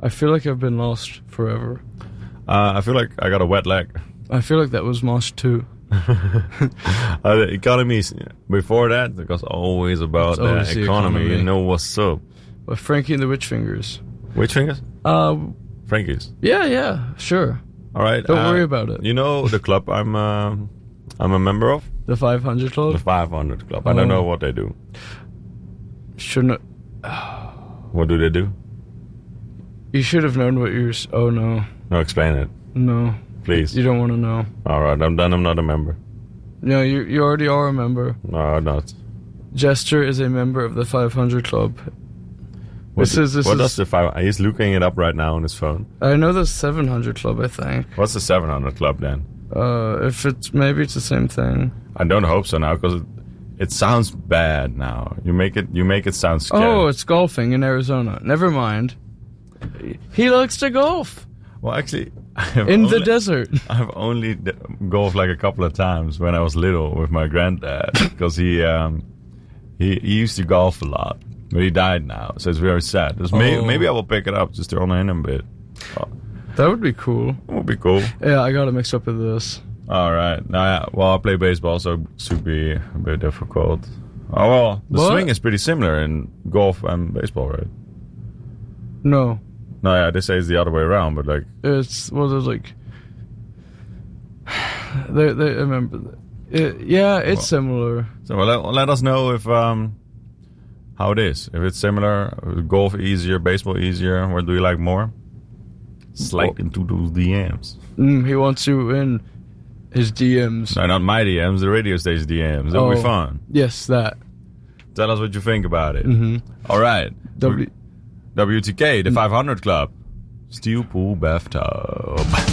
I feel like I've been lost forever. I feel like I got a wet leg. I feel like that was Mosh too. The economy before that, it was always about the economy. You know what's up. With Frankie and the Witch Fingers. Witch Fingers? Frankie's. Yeah, sure. All right. Don't worry about it. You know the club I'm a member of? The 500 Club? The 500 Club. I don't know what they do. Shouldn't... What do they do? You should have known what you're... Oh, no. No, explain it. No. Please. You don't want to know. All right, I'm not a member. No, you already are a member. No, I'm not. Jester is a member of the 500 Club. What does the 500... He's looking it up right now on his phone. I know the 700 Club, I think. What's the 700 Club then? If it's... Maybe it's the same thing. I don't hope so now, because it sounds bad now. You make it sound scary. Oh, it's golfing in Arizona. Never mind. He likes to golf. Well, actually... the desert. I've only golfed like a couple of times when I was little with my granddad, because he used to golf a lot, but he died now, so it's very sad. Maybe I will pick it up just to honor him a bit. Oh. That would be cool. That would be cool. Yeah, I got it mixed up with this. All right. Well, I play baseball, so it should be a bit difficult. Oh well, the swing is pretty similar in golf and baseball, right? No. No, yeah, they say it's the other way around, but like... It's, well, there's like... They remember... It's similar. So let us know if... how it is. If it's similar, golf easier, baseball easier, what do you like more? Slide into those DMs. He wants you in his DMs. No, not my DMs, the radio station DMs. It'll be fun. Yes, that. Tell us what you think about it. Mm-hmm. All right. WTK, the 500 Club. Steel pool bathtub.